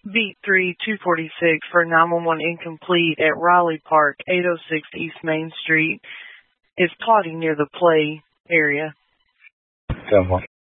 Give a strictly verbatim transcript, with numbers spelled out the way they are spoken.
Beat three two forty-six for nine one one incomplete at Riley Park, eight oh six East Main Street. Is plotting near the play area. ten one.